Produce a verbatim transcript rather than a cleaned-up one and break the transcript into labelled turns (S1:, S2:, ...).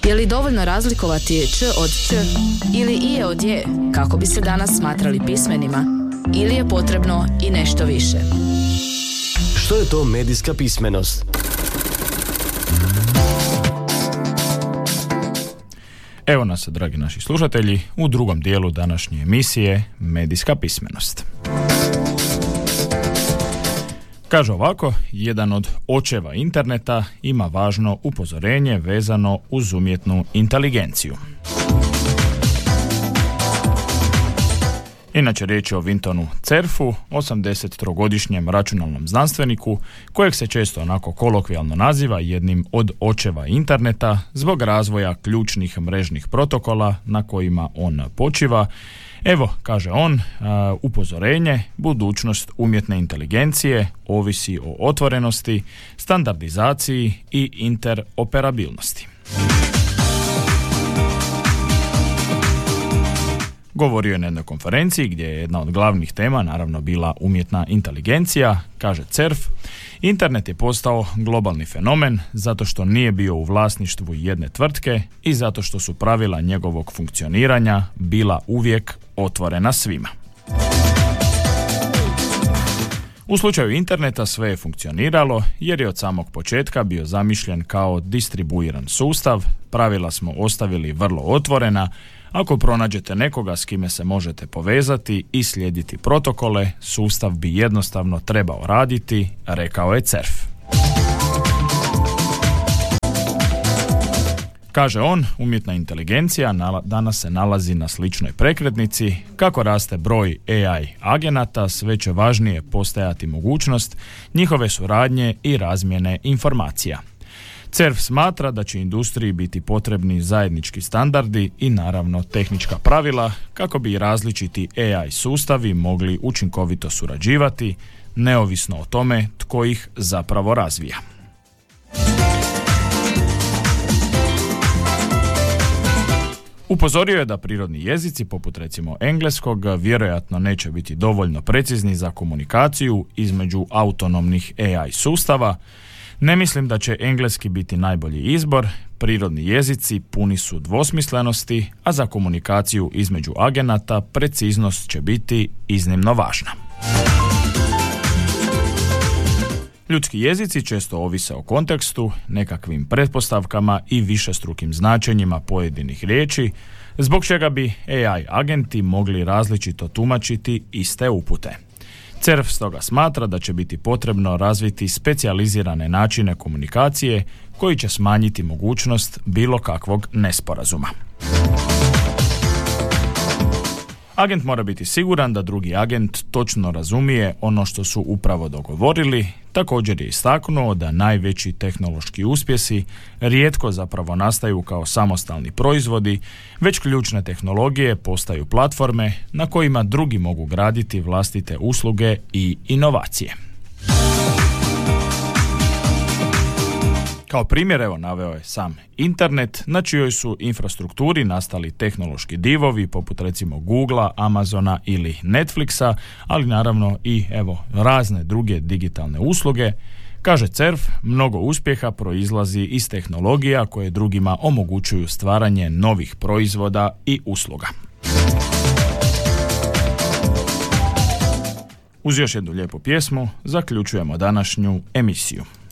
S1: Je li dovoljno razlikovati č od ć ili ije od je kako bi se danas smatrali pismenima? Ili je potrebno i nešto više?
S2: Što je to medijska pismenost?
S3: Evo nas, dragi naši slušatelji, u drugom dijelu današnje emisije Medijska pismenost. Kaže ovako, jedan od očeva interneta ima važno upozorenje vezano uz umjetnu inteligenciju. Inače riječ je o Wintonu Cerfu, osamdesettrogodišnjem računalnom znanstveniku, kojeg se često onako kolokvijalno naziva jednim od očeva interneta zbog razvoja ključnih mrežnih protokola na kojima on počiva. Evo, kaže on, upozorenje, budućnost umjetne inteligencije ovisi o otvorenosti, standardizaciji i interoperabilnosti. Govorio je na jednoj konferenciji gdje je jedna od glavnih tema naravno bila umjetna inteligencija. Kaže Cerf, internet je postao globalni fenomen zato što nije bio u vlasništvu jedne tvrtke i zato što su pravila njegovog funkcioniranja bila uvijek otvorena svima. U slučaju interneta sve je funkcioniralo jer je od samog početka bio zamišljen kao distribuiran sustav, pravila smo ostavili vrlo otvorena. Ako pronađete nekoga s kime se možete povezati i slijediti protokole, sustav bi jednostavno trebao raditi, rekao je Cerf. Kaže on, umjetna inteligencija danas se nalazi na sličnoj prekretnici. Kako raste broj A I agenata, sve će važnije postajati mogućnost njihove suradnje i razmjene informacija. Cerf smatra da će industriji biti potrebni zajednički standardi i naravno tehnička pravila kako bi različiti A I sustavi mogli učinkovito surađivati, neovisno o tome tko ih zapravo razvija. Upozorio je da prirodni jezici, poput recimo engleskog, vjerojatno neće biti dovoljno precizni za komunikaciju između autonomnih A I sustava. Ne mislim da će engleski biti najbolji izbor, prirodni jezici puni su dvosmislenosti, a za komunikaciju između agenata preciznost će biti iznimno važna. Ljudski jezici često ovise o kontekstu, nekakvim pretpostavkama i višestrukim značenjima pojedinih riječi, zbog čega bi A I agenti mogli različito tumačiti iste upute. Cerf stoga smatra da će biti potrebno razviti specijalizirane načine komunikacije koji će smanjiti mogućnost bilo kakvog nesporazuma. Agent mora biti siguran da drugi agent točno razumije ono što su upravo dogovorili. Također je istaknuo da najveći tehnološki uspjesi rijetko zapravo nastaju kao samostalni proizvodi, već ključne tehnologije postaju platforme na kojima drugi mogu graditi vlastite usluge i inovacije. Kao primjer, evo, naveo je sam internet, na čijoj su infrastrukturi nastali tehnološki divovi poput recimo Googlea, Amazona ili Netflixa, ali naravno i evo razne druge digitalne usluge. Kaže Cerf, mnogo uspjeha proizlazi iz tehnologija koje drugima omogućuju stvaranje novih proizvoda i usluga. Uz još jednu lijepu pjesmu zaključujemo današnju emisiju.